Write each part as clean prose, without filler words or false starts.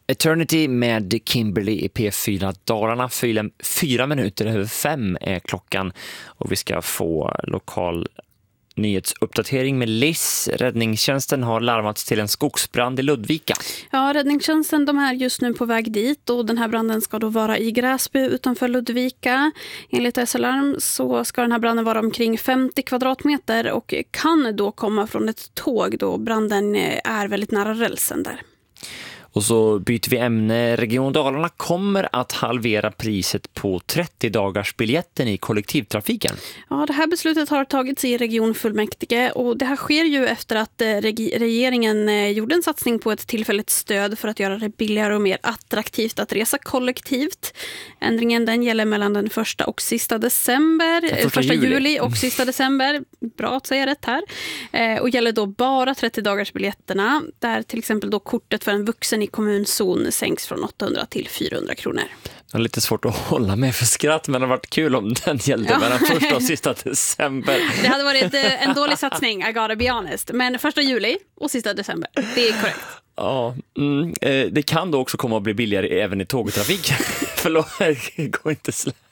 Eternity med Kimberly i P4 Dalarna. 4 minuter över 5 är klockan och vi ska få lokal nyhetsuppdatering med Liz. Räddningstjänsten har larmats till en skogsbrand i Ludvika. Ja, räddningstjänsten de är just nu på väg dit och den här branden ska då vara i Gräsby utanför Ludvika. Enligt SL-larm så ska den här branden vara omkring 50 kvadratmeter och kan då komma från ett tåg då branden är väldigt nära rälsen där. Och så byter vi ämne. Region Dalarna kommer att halvera priset på 30-dagarsbiljetten i kollektivtrafiken. Ja, det här beslutet har tagits i regionfullmäktige och det här sker ju efter att regeringen gjorde en satsning på ett tillfälligt stöd för att göra det billigare och mer attraktivt att resa kollektivt. Ändringen den gäller mellan den 1 och sista december, 1 juli och sista december. Bra att säga rätt här. Och gäller då bara 30-dagarsbiljetterna där till exempel då kortet för en vuxen i kommunzon sänks från 800 till 400 kronor. Det är lite svårt att hålla med för skratt, men det har varit kul om den gällde mellan 1 och sista december. Det hade varit en dålig satsning, I gotta be honest. Men 1 juli och sista december, det är korrekt. Ja, det kan då också komma att bli billigare även i tågtrafik. Förlåt, går inte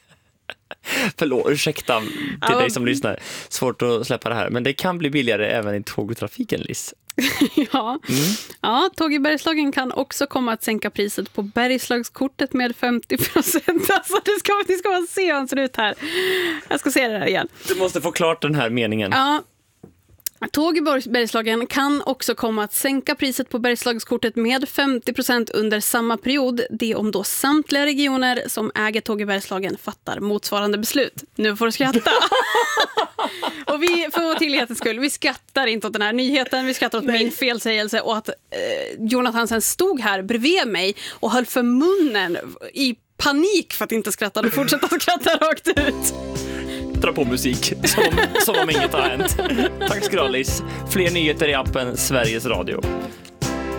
Förlåt, ursäkta till dig som lyssnar. Svårt att släppa det här. Men det kan bli billigare även i tågtrafiken, Liz. Ja, Tåg i Bergslagen kan också komma att sänka priset på Bergslagskortet med 50%. Alltså, det ska man se hur han ser ut här. Jag ska se det här igen. Du måste få klart den här meningen. Ja. Tåg i Bergslagen kan också komma att sänka priset på Bergslagskortet med 50% under samma period. Det om då samtliga regioner som äger Tåg i Bergslagen fattar motsvarande beslut. Nu får du skratta. Och vi, för tydlighetens skull, vi skrattar inte åt den här nyheten. Vi skrattar åt min felsägelse och att Jonathan sen stod här bredvid mig och höll för munnen i panik för att inte skratta och fortsätta att skratta rakt ut. Dra på musik som om inget har hänt. Tack ska du ha, Liz. Fler nyheter i appen Sveriges Radio.